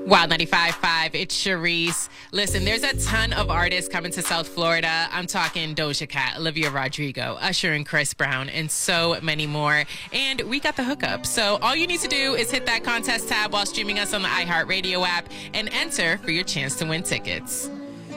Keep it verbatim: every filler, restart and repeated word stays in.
Wild ninety-five point five, it's Sharice. Listen, there's a ton of artists coming to South Florida. I'm talking Doja Cat, Olivia Rodrigo, Usher and Chris Brown, and so many more. And we got the hookup. So all you need to do is hit that contest tab while streaming us on the iHeartRadio app and enter for your chance to win tickets.